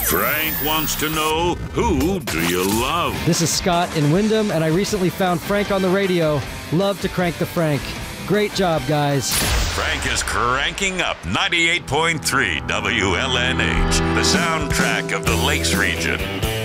Frank wants to know, who do you love? This is Scott in Wyndham, and I recently found Frank on the radio. Love to crank the Frank. Great job, guys. Frank is cranking up 98.3 WLNH, the soundtrack of the Lakes region.